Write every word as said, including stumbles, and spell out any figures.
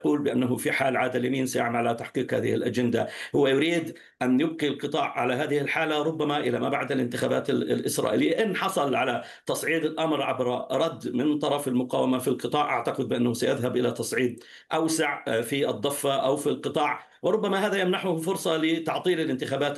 يقول بأنه في حال عاد اليمين سيعمل على تحقيق هذه الأجندة. هو يريد أن يبقي القطاع على هذه الحالة ربما إلى ما بعد الانتخابات ال- الإسرائيلية. إن حصل على تصعيد الأمر عبر رد من طرف المقاومة في القطاع، أعتقد بأنه سيذهب إلى تصعيد أوسع آه، في الضفة أو في القطاع، وربما هذا يمنحه فرصة لتعطيل الانتخابات